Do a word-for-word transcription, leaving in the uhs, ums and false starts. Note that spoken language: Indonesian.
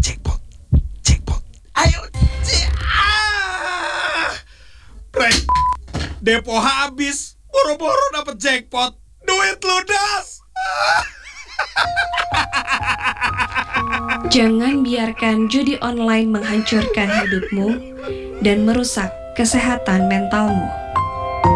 jackpot, jackpot. Ayo, ah, Prank. Depo habis, boro-boro dapet jackpot, duit ludas. Jangan biarkan judi online menghancurkan hidupmu dan merusak kesehatan mentalmu.